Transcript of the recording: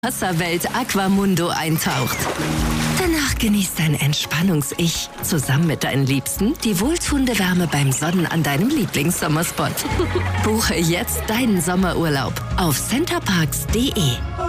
Wasserwelt Aquamundo eintaucht. Danach genießt dein Entspannungs-Ich zusammen mit deinen Liebsten die wohltuende Wärme beim Sonnen an deinem Lieblingssommerspot. Buche jetzt deinen Sommerurlaub auf centerparks.de.